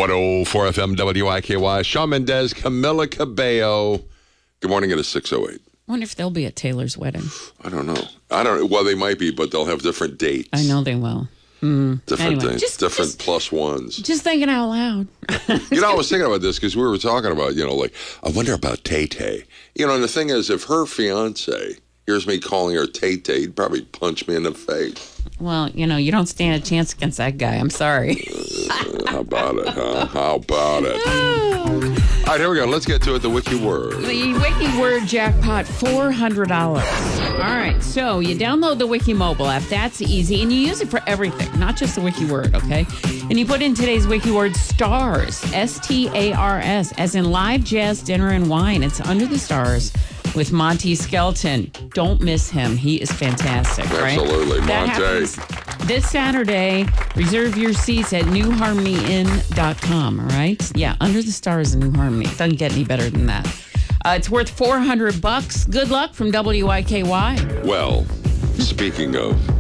104 FM WIKY. Shawn Mendes, Camila Cabello. Good morning. It is 6:08. I wonder if they'll be at Taylor's wedding. I don't know. Well, they might be, but they'll have different dates. I know they will. Different things. Different plus ones. Just thinking out loud. I was thinking about this because we were talking about, I wonder about Tay-Tay. And the thing is, if her fiance hears me calling her Tay-Tay, he'd probably punch me in the face. Well, you don't stand a chance against that guy. I'm sorry. How about it, huh? How about it? All right, here we go. Let's get to it. The Wiki Word. The Wiki Word jackpot, $400. All right, so you download the Wiki mobile app. That's easy, and you use it for everything, not just the Wiki Word, okay? And you put in today's Wiki Word, stars, S-T-A-R-S, as in live jazz, dinner, and wine. It's Under the Stars with Monty Skelton. Don't miss him. He is fantastic, right? Absolutely, Monty. This Saturday, reserve your seats at newharmonyinn.com, all right? Yeah, Under the Stars in New Harmony. It doesn't get any better than that. It's worth $400. Good luck from WIKY. Well, speaking of